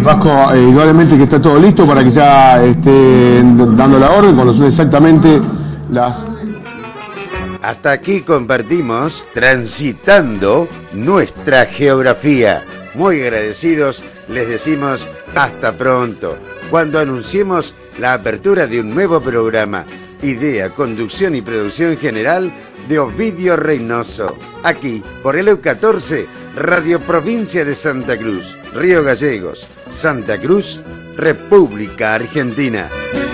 Vasco, igualmente que está todo listo para que ya estén dando la orden cuando son exactamente las... Hasta aquí compartimos Transitando nuestra geografía. Muy agradecidos, les decimos hasta pronto, cuando anunciemos la apertura de un nuevo programa. Idea, conducción y producción general de Ovidio Reynoso. Aquí, por el EU14, Radio Provincia de Santa Cruz, Río Gallegos, Santa Cruz, República Argentina.